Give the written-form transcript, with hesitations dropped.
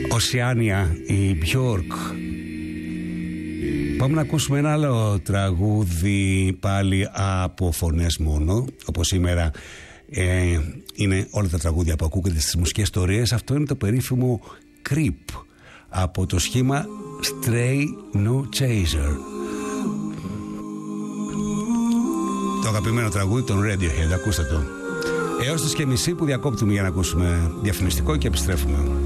Οσιάνια, η Björk. Πάμε να ακούσουμε ένα άλλο τραγούδι πάλι από φωνές μόνο, όπως σήμερα είναι όλα τα τραγούδια που ακούγονται στις μουσικές ιστορίες. Αυτό είναι το περίφημο Creep από το σχήμα Stray No Chaser, το αγαπημένο τραγούδι των Radiohead. Ακούστε το. Έως τις και μισή που διακόπτουμε για να ακούσουμε διαφημιστικό και επιστρέφουμε.